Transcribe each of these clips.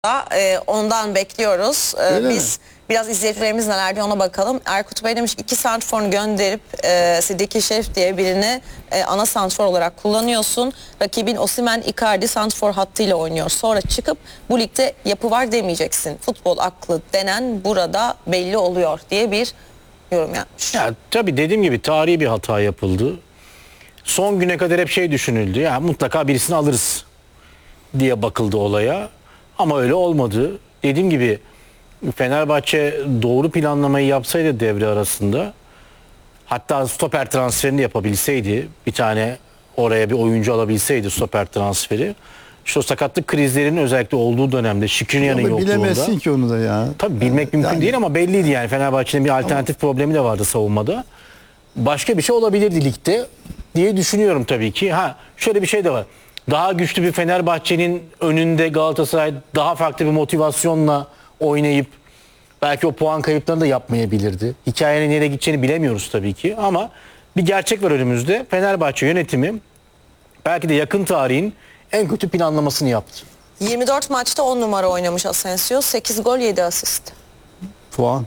Ondan bekliyoruz. Biz mi? biraz izleyicilerimiz neler diyor ona bakalım. Erkut Bey demiş ki 2 santrforunu gönderip Sidiki Şerif diye birini ana santrfor olarak kullanıyorsun. Rakibin Osimhen, Icardi santrfor hattıyla oynuyor. Sonra çıkıp bu ligde yapı var demeyeceksin. Futbol aklı denen burada belli oluyor diye bir yorum yapmış. Ya tabii dediğim gibi tarihi bir hata yapıldı. Son güne kadar hep şey düşünüldü. Ya mutlaka birisini alırız diye bakıldı olaya. Ama öyle olmadı. Dediğim gibi Fenerbahçe doğru planlamayı yapsaydı devre arasında, hatta stoper transferini yapabilseydi, bir tane oraya bir oyuncu alabilseydi stoper transferi, işte o sakatlık krizlerinin özellikle olduğu dönemde Şikrinyar'ın yokluğunda. Bilemezsin ki onu da ya. Tabii bilmek mümkün Yani- değil ama belliydi yani Fenerbahçe'nin bir alternatif problemi de vardı savunmada. Başka bir şey olabilirdi ligde diye düşünüyorum tabii ki. Ha şöyle bir şey de var. Daha güçlü bir Fenerbahçe'nin önünde Galatasaray daha farklı bir motivasyonla oynayıp belki o puan kayıplarını da yapmayabilirdi. Hikayenin nereye gideceğini bilemiyoruz tabii ki ama bir gerçek var önümüzde. Fenerbahçe yönetimi belki de yakın tarihin en kötü planlamasını yaptı. 24 maçta 10 numara oynamış Asensio. 8 gol 7 asist. Puan.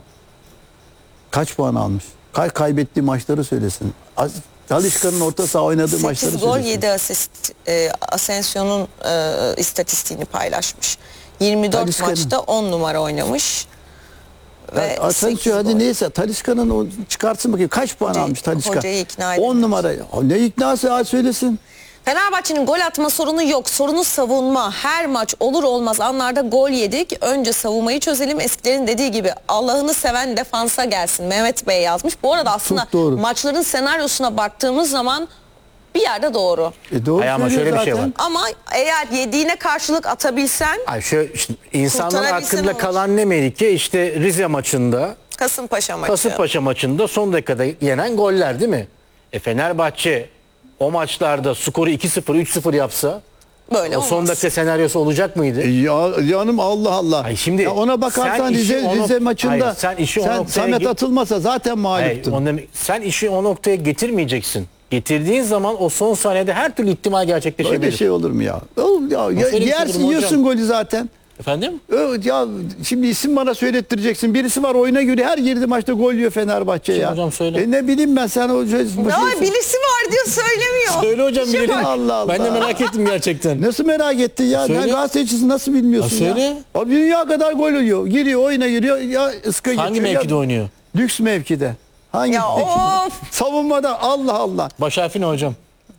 Kaç puan almış? Kaybettiği maçları söylesin. Talisca'nın orta saha oynadığı maçları 8 söylesin. gol 7 asist. Asensio'nun istatistiğini paylaşmış. 24 Talisca'nın- maçta 10 numara oynamış. Ve 8 Asensio hadi gol. neyse Talisca'nın o çıkartsın bakayım kaç puan almış Talisca? hocayı ikna 10 edememiş. numara. Ne iknası söylesin. Fenerbahçe'nin gol atma sorunu yok. Sorunu savunma. Her maç olur olmaz anlarda gol yedik. Önce savunmayı çözelim. Eskilerin dediği gibi Allah'ını seven defansa gelsin. Mehmet Bey yazmış. Bu arada aslında Çok doğru. maçların senaryosuna baktığımız zaman bir yerde doğru. Doğru Hayır ama söylüyor şöyle bir şey zaten. var. Ama eğer yediğine karşılık atabilsen Ay şöyle, işte insanların Kurtarabilsen aklında olur. kalan ne Melike? İşte Rize maçında, Kasımpaşa maçı. Kasımpaşa maçında son dakikada yenen goller değil mi? Fenerbahçe o maçlarda skoru 2-0, 3-0 yapsa Böyle o son olmaz. dakika senaryosu olacak mıydı? Ya canım Allah Allah. Ay şimdi ya ona bakarsan sen işi Rize maçında Hayır, sen işi o noktaya Samet atılmasa zaten mağluptun. sen işi o noktaya getirmeyeceksin. Getirdiğin zaman o son saniyede her türlü ihtimal gerçekleşebilir. Öyle şey olur mu ya? Oğlum ya, Nasıl öyle bir şey olur yersin mu yiyorsun hocam? golü zaten. Efendim? Ya şimdi isim bana söylettireceksin. Birisi var oyuna göre her girdiği maçta gol yiyor Fenerbahçe Kim ya. hocam söyle. Ne bileyim ben sen o Ay birisi var diyor söylemiyor. Söyle hocam İşe bilelim. bak. Allah Allah. Ben de merak ettim gerçekten. Nasıl merak ettin ya? Söyle. Sen gazetecisin nasıl bilmiyorsun Ya ya? söyle. Abi dünya kadar gol oluyor. Giriyor oyuna giriyor ya ıska geçiyor. Hangi mevkide ya, oynuyor? lüks mevkide. Hangi Ya mevkide? of. Savunmada Allah Allah. Baş harfi ne hocam?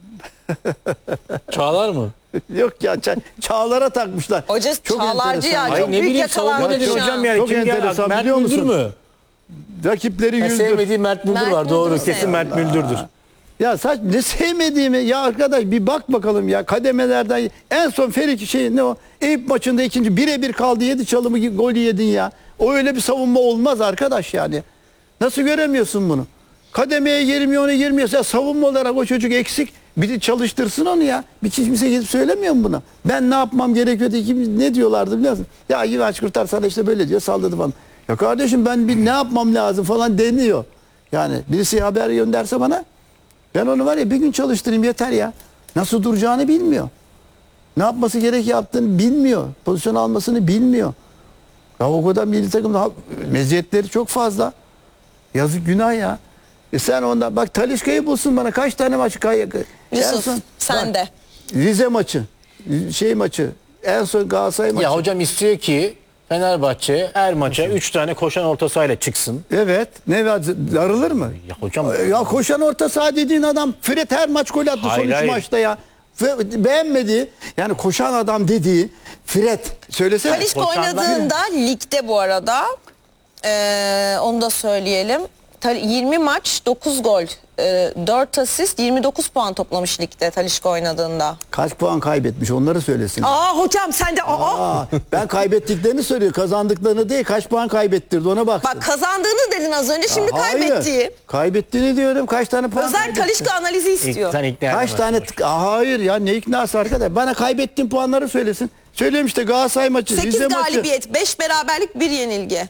Çağlar mı? Yok ya Çağlar'a takmışlar. Hoca Çok Çağlarcı ya. enteresan. Ay Çok ne büyük bileyim savunma yakalandı dedi şu hocam an. yani. Çok Kim enteresan, Mert biliyor Müldür musun? mü? Rakipleri Ha, yüzdür. sevmediği Mert Müldür Mert var doğru. Müldür'ü Kesin sevdim. Mert Müldür'dür. Ya saç ne sevmediğimi ya arkadaş bir bak bakalım ya kademelerden en son Ferik ne o Eyüp maçında ikinci birebir kaldı 7 çalımı golü yedin ya. O öyle bir savunma olmaz arkadaş yani. Nasıl göremiyorsun bunu? Kademeye girmiyor onu girmiyorsa savunma olarak o çocuk eksik. Bir de çalıştırsın onu ya. Bir kimse gidip söylemiyor mu bunu? Ben ne yapmam gerekiyor diye ne diyorlardı biliyor musun? Ya Yıvaç Kurtar sana işte böyle diyor saldırdı bana. Ya kardeşim ben bir ne yapmam lazım falan deniyor. Yani birisi haber gönderse bana ben onu var ya bir gün çalıştırayım yeter ya. Nasıl duracağını bilmiyor. Ne yapması gerek yaptığını bilmiyor. Pozisyon almasını bilmiyor. Ya o kadar milli takımda meziyetleri çok fazla. Yazık günah ya. Sen ondan bak Talisca'yı bulsun bana kaç tane maç Yusuf sen de. Rize maçı, maçı, en son Galatasaray maçı. Ya hocam istiyor ki Fenerbahçe her maça 3 tane koşan orta sahayla çıksın. Evet. Ne darılır mı? Ya hocam Ya koşan orta saha dediğin adam Fred her maç gol attı Hayır, son 3 hayır. maçta ya. Beğenmedi. Yani koşan adam dediği Fred. Söylesene. Talisca Koçanlar- oynadığında ligde bu arada onu da söyleyelim. 20 maç 9 gol 4 asist 29 puan toplamış ligde Talisca oynadığında. Kaç puan kaybetmiş onları söylesin. Hocam sen de Ben kaybettiklerini söylüyor. Kazandıklarını değil. Kaç puan kaybettirdi ona bak. bak kazandığını dedin az önce şimdi Hayır. kaybettiği. Kaybettiğini diyorum. Kaç tane puan Özel kaybetti? Talisca analizi istiyor. sen ikna Kaç edemezsin. tane hayır ya ne iknası arkadaş. Bana kaybettiğim puanları söylesin. Söyleyeyim işte Galatasaray maçı, 8 Rize maçı. galibiyet 5 beraberlik 1 yenilgi.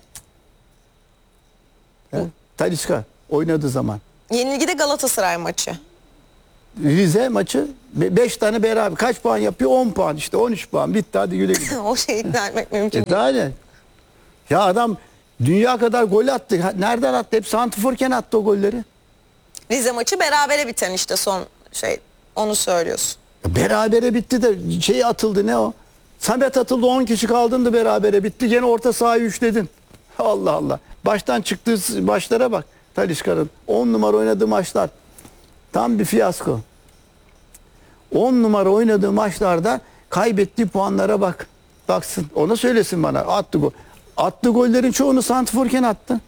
Talisca oynadığı zaman. Yenilgi de Galatasaray maçı. Rize maçı 5 tane beraber. Kaç puan yapıyor? 10 puan işte. 13 puan. Bitti, hadi güle güle. O şeyi ikna etmek mümkün değil. Daha ne? Ya adam dünya kadar gol attı. Nereden attı? Hep santrforken attı o golleri. Rize maçı berabere biten işte son şey. Onu söylüyorsun. Berabere bitti de şey atıldı, ne o? Samet atıldı, 10 kişi kaldın da berabere bitti. Gene orta sahayı üçledin. Allah Allah. Baştan çıktığı başlara bak. Talisca'nın 10 numara oynadığı maçlar. Tam bir fiyasko. 10 numara oynadığı maçlarda kaybettiği puanlara bak. Baksın. Ona söylesin bana. Attı gol. Attığı gollerin çoğunu santrforken attı.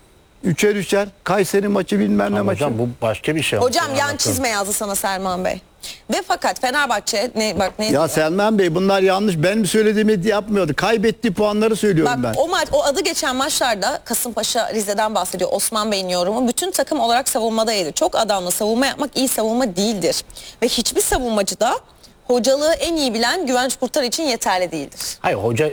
Üçer üçer. Kayseri maçı, bilmem ne Ama maçı. hocam bu başka bir şey. Hocam yan Anlatalım. çizme yazdı sana Selman Bey. Ve fakat Fenerbahçe ne Ya diyor? Selman Bey, bunlar yanlış. Ben mi söylediğimi yapmıyordu. Kaybettiği puanları söylüyorum Bak ben. o adı geçen maçlarda Kasımpaşa Rize'den bahsediyor Osman Bey'in yorumu. Bütün takım olarak savunmadaydı. Çok adamlı savunma yapmak iyi savunma değildir. Ve hiçbir savunmacı da hocalığı en iyi bilen Güvenç Kurtar için yeterli değildir. Hayır hoca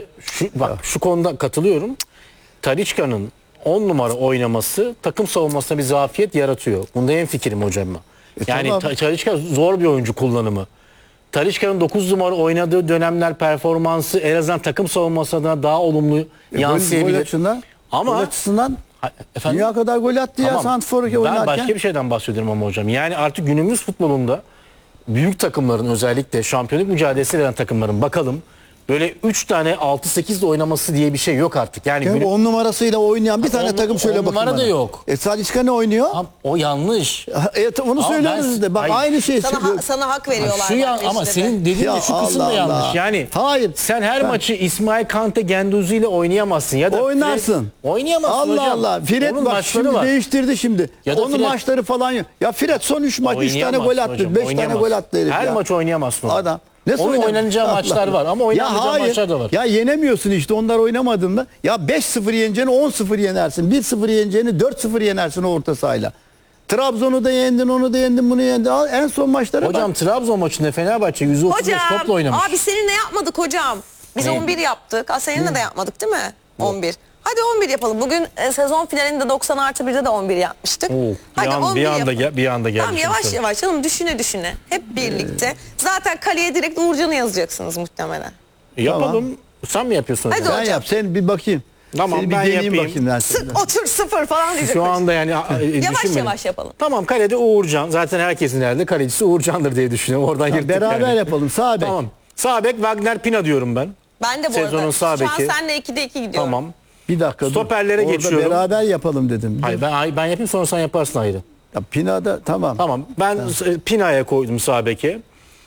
şu konuda katılıyorum. Talisca'nın 10 numara oynaması takım savunmasına bir zafiyet yaratıyor. Bunda en fikrim hocam. Yani tamam. Talisca zor bir oyuncu kullanımı. Talisca'nın 9 numara oynadığı dönemler performansı en azından takım savunması adına daha olumlu yansıyabilir. Gol açısından, Ama gol açısından efendim, dünya kadar gol attı ya tamam. santrfor Ben oynarken. başka bir şeyden bahsediyorum ama hocam. Yani artık günümüz futbolunda büyük takımların, özellikle şampiyonluk mücadelesi veren takımların, bakalım böyle 3 tane 6-8'de oynaması diye bir şey yok artık. Yani Hem 10 numarasıyla oynayan bir tane on- takım söyle on bakayım numara da bana. yok. Talisca ne oynuyor? o yanlış. Onu Ama söylüyoruz ben- işte. Bak Hayır. aynı şey söylüyor. Sana hak veriyorlar. Şu bak ama işte de. senin dediğin Ya de şu kısım da Allah yanlış. Allah. Yani Hayır. sen her maçı İsmail Kante Genduzi ile oynayamazsın ya da Oynarsın. Oynayamazsın Allah hocam. Allah. Fred Onun bak maçları şimdi var. değiştirdi şimdi. Ya da Onun Fred- maçları falan yok. Ya Fred son 3 maç 3 tane gol Oynayamazsın attı. hocam, 5 tane gol oynayamazsın. attı herif Her ya. maç oynayamazsın. Adam. Nasıl Onun oynamaz? oynanacağı Allah maçlar Allah. var ama oynanmayacağı maçlar da var. Ya yenemiyorsun işte, onlar oynamadığında. Ya 5-0 yeneceğini 10-0 yenersin. 1-0 yeneceğini 4-0 yenersin o orta sahayla. Trabzon'u da yendin, onu da yendin, bunu yendin. Al, en son maçlara Hocam bak. Trabzon maçında Fenerbahçe 135 topla Hocam oynamış. abi seninle yapmadık hocam. Biz Ne? 11 yaptık. Seninle de yapmadık değil mi? 11. Hadi 11 yapalım. Bugün sezon finalinde 90 artı 1'de de 11 yapmıştık. Hadi 11 yapalım. bir anda geldi. Tamam yavaş yavaş canım, düşüne düşüne. Hep birlikte. Zaten kaleye direkt Uğurcan'ı yazacaksınız muhtemelen. Yapalım. Sen mi yapıyorsun Hadi hocam? Sen hocam. yap, sen bir bakayım. Tamam, Seni bir ben deneyeyim yapayım. bakayım ben Sık senden. otur 0 falan diyecek. Şu anda yani Yavaş düşünmedim. yavaş yapalım. Tamam, kalede Uğurcan. Zaten herkesin nerede kalecisi Uğurcan'dır diye düşünüyorum. Oradan yırttık Beraber yani. yapalım. Sağ bek. Tamam. Sağ bek Wagner Pina diyorum ben. Ben de bu Sezonun arada. sağ Şu an beki. seninle 2'de 2 gidiyorum. Tamam. Bir dakika dur. Stoperlere Orada geçiyorum. beraber yapalım dedim. Hayır, ben yapayım, sonra sen yaparsın ayrı. Ya Pina'da tamam. Tamam. Ben Pina'ya koydum sağ beke.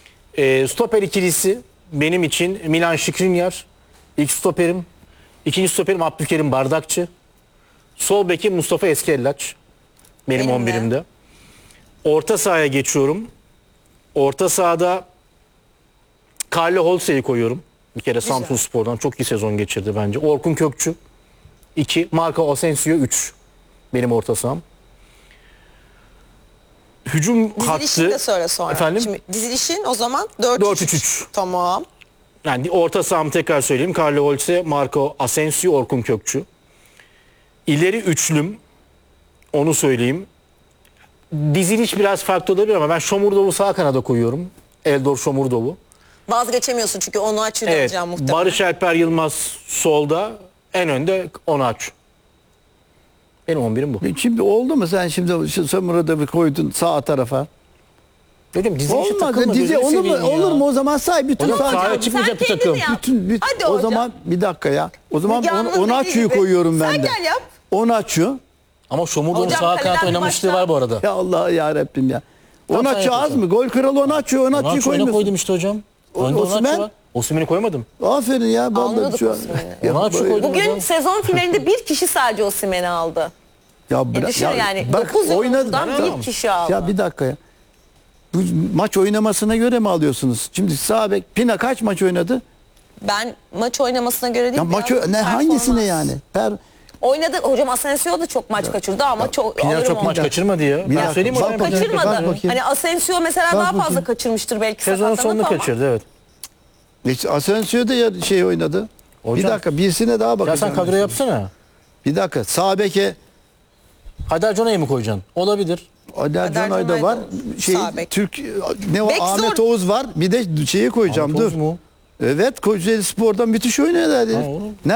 Stoper ikilisi benim için Milan Skriniar. İlk stoperim. İkinci stoperim Abdülkerim Bardakçı. Sol beki Mustafa Eskellaç. Benim Benim de. 11'imde. Orta sahaya geçiyorum. Orta sahada Kalle Holse'yi koyuyorum. Bir kere Samsunspor'dan çok iyi sezon geçirdi bence. Orkun Kökçü 2. Marco Asensio 3. Benim orta saham. Hücum Dizilişini hattı. de söyle sonra. Efendim? Şimdi dizilişin o zaman 4-3-3. 4-3-3. Tamam. Yani orta sahamı tekrar söyleyeyim. Carlo Holse, Marco Asensio, Orkun Kökçü. İleri üçlüm. Onu söyleyeyim. Diziliş biraz farklı olabilir ama ben Şomurdov'u sağ kanada koyuyorum. Eldor Şomurdov'u. Vazgeçemiyorsun çünkü onu açıyor Evet. hocam muhtemelen. Barış Alper Yılmaz solda. En önde Onaç. Benim 11'im bu. Şimdi oldu mu, sen şimdi şu Samura'da bir koydun sağ tarafa? Dedim dizilişi Olmaz. takılma. Dizi gözünü olur mu? seveyim ya. Olur mu o zaman say bütün Hocam sağ. sahaya Sen çıkmayacak bir kendini takım. yap. Bütün, Hadi o hocam. zaman bir dakika ya. O zaman Müge Anlı'nın Onaçu'yu dediği gibi. koyuyorum ben Sen de. gel yap. Onaçu. Ama Şomurdov'un Hocam sağ kaleden kanat bir oynamışlığı başla. var bu arada. Ya Allah ya Rabbim ya. Tamam, sen Onaçu az yapıyorsun. mı? Gol kralı Onaçu'yu Onaç'ı öne koymuyorsun. koydum işte hocam. Önde Osimhen? Onaç'ı var. Osimhen'i koymadım. Aferin ya. Vallahi Anladık şu an. Osimhen'i. Ya Onaçu böyle- koydum. Bugün hocam. sezon finalinde bir kişi sadece Osimhen'i aldı. Ya bırak. Düşün yani. bak, 9 oynadı. yıldan Tamam. bir kişi aldı. Ya bir dakika ya. Bu maç oynamasına göre mi alıyorsunuz? Şimdi sağ bek Pina kaç maç oynadı? Ben maç oynamasına göre değil. Ya maçı ne hangisine yani? Oynadı. Hocam Asensio da çok maç kaçırdı ama çok Pina alırım çok onu. maç kaçırmadı ya. Bir Ben dakika, söyleyeyim bak hocam. bakayım. Kaçırmadı. Bak bakayım. Hani Asensio mesela Bak daha fazla bakayım. kaçırmıştır belki Sezonun sakatlanıp sonunu ama. kaçırdı, evet. İşte Asensio da ya oynadı. Bir Hocam- dakika birisine daha Ya bakacağım. sen kadro yapsana. Bir dakika sağ beke Haydar Cana'yı mı koyacaksın? Olabilir. Ader Ader Canay da Canay var. da sağ bek. Türk ne var? Bek Ahmet zor. Oğuz var. Bir de şeyi koyacağım. Ahmet Oğuz dur. mu? Evet, Kocaeli Spor'dan müthiş oynuyorlar. Ha, oğlum.